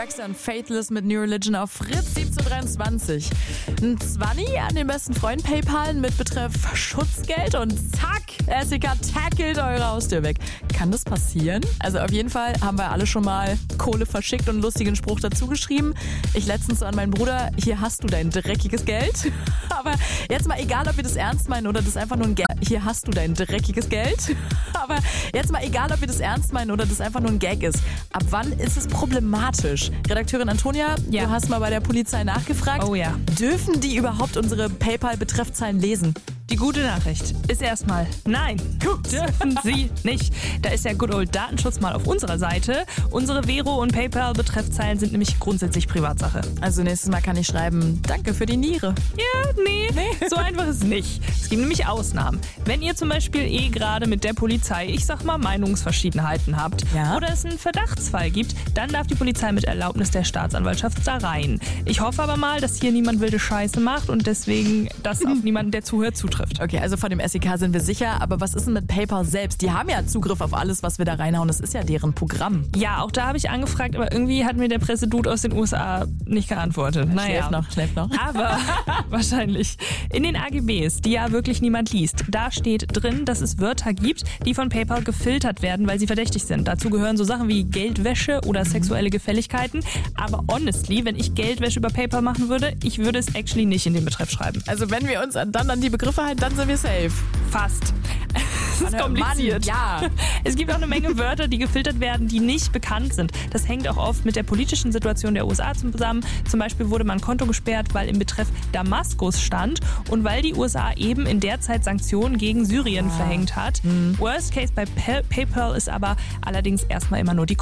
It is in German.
Traxxer und Faithless mit New Religion auf Fritz 1723. Ein 20 an den besten Freund PayPal mit Betreff Schutzgeld und zack, SEK tackelt eure Haustür weg. Kann das passieren? Also auf jeden Fall haben wir alle schon mal Kohle verschickt und einen lustigen Spruch dazu geschrieben. Ich letztens so an meinen Bruder, hier hast du dein dreckiges Geld. Aber jetzt mal egal, ob wir das ernst meinen oder das einfach nur ein Gag. Hier hast du dein dreckiges Geld. Aber jetzt mal egal, ob wir das ernst meinen oder das einfach nur ein Gag ist. Ab wann ist es problematisch? Redakteurin Antonia, du hast mal bei der Polizei nachgefragt. Oh ja. Dürfen die überhaupt unsere PayPal-Betreffzeilen lesen? Die gute Nachricht ist erstmal, nein, dürfen sie nicht. Da ist ja Good Old Datenschutz mal auf unserer Seite. Unsere Vero- und PayPal-Betreffzeilen sind nämlich grundsätzlich Privatsache. Also nächstes Mal kann ich schreiben, danke für die Niere. Ja, nee, so einfach ist es nicht. Es gibt nämlich Ausnahmen. Wenn ihr zum Beispiel gerade mit der Polizei, ich sag mal, Meinungsverschiedenheiten habt oder es einen Verdachtsfall gibt, dann darf die Polizei mit Erlaubnis der Staatsanwaltschaft da rein. Ich hoffe aber mal, dass hier niemand wilde Scheiße macht und deswegen das auf niemanden, der zuhört, zutrifft. Okay, also von dem SEK sind wir sicher, aber was ist denn mit PayPal selbst? Die haben ja Zugriff auf alles, was wir da reinhauen. Das ist ja deren Programm. Ja, auch da habe ich angefragt, aber irgendwie hat mir der Pressedude aus den USA nicht geantwortet. Schläft noch. Aber wahrscheinlich. In den AGBs, die ja wirklich niemand liest, da steht drin, dass es Wörter gibt, die von PayPal gefiltert werden, weil sie verdächtig sind. Dazu gehören so Sachen wie Geldwäsche oder sexuelle Gefälligkeiten. Aber honestly, wenn ich Geldwäsche über PayPal machen würde, ich würde es actually nicht in den Betreff schreiben. Also wenn wir uns dann an die Begriffe halten, dann sind wir safe. Fast. Das ist kompliziert. Mann, ja. Es gibt auch eine Menge Wörter, die gefiltert werden, die nicht bekannt sind. Das hängt auch oft mit der politischen Situation der USA zusammen. Zum Beispiel wurde mal ein Konto gesperrt, weil im Betreff Damaskus stand und weil die USA eben in der Zeit Sanktionen gegen Syrien verhängt hat. Worst case bei PayPal ist aber allerdings erstmal immer nur die